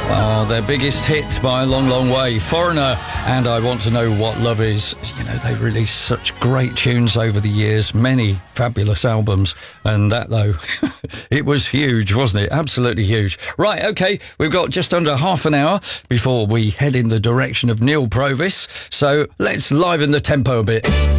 Oh, their biggest hit by a long, long way. Foreigner and I Want to Know What Love Is. You know, they've released such great tunes over the years, many fabulous albums. And that, though, it was huge, wasn't it? Absolutely huge. Right, OK, we've got just under half an hour before we head in the direction of Neil Provis. So let's liven the tempo a bit.